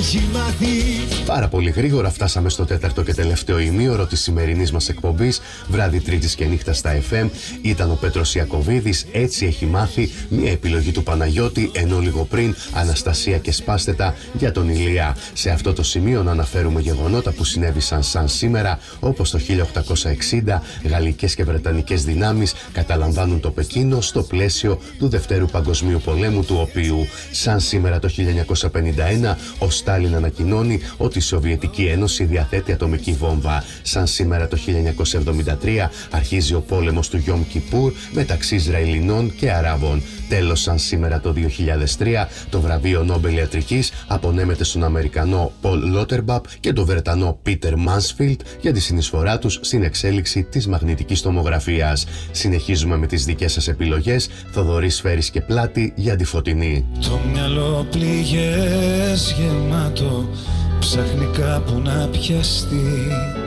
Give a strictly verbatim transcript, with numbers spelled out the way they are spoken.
έχει μάθει. Πάρα πολύ γρήγορα φτάσαμε στο τέταρτο και τελευταίο ημίωρο της σημερινής μας εκπομπής, βράδυ Τρίτης και νύχτα στα εφ εμ. Ήταν ο Πέτρος Ιακωβίδης, έτσι έχει μάθει, μια επιλογή του Παναγιώτη, ενώ λίγο πριν Αναστασία και Σπάστετα για τον Ηλία. Σε αυτό το σημείο να αναφέρουμε γεγονότα που συνέβησαν σαν σήμερα, όπως το χίλια οκτακόσια εξήντα γαλλικές και βρετανικές δυνάμεις καταλαμβάνουν το Πεκίνο στο πλαίσιο του Δευτέρου Παγκοσμίου Πολέμου, του οποίου σαν σήμερα το χίλια εννιακόσια πενήντα ένα ο Στάλιν ανακοινώνει ότι η Σοβιετική Ένωση διαθέτει ατομική βόμβα. Σαν σήμερα το χίλια εννιακόσια εβδομήντα τρία αρχίζει ο πόλεμος του Γιόμ Κιπούρ μεταξύ Ισραηλινών και Αράβων. Τέλος, σαν σήμερα το δύο χιλιάδες τρία το βραβείο Νόμπελ Ιατρικής απονέμεται στον Αμερικανό Πολ Λότερμπαπ και τον Βρετανό Πίτερ Μάνσφιλντ για τη συνεισφορά τους στην εξέλιξη της μαγνητικής τομογραφίας. Συνεχίζουμε με τις δικές σας επιλογές. Θοδωρής Σφαίρης και Πλάτη για τη Φωτεινή. Το μυαλό πληγές γεμάτο, ψάχνει κάπου να πιαστεί.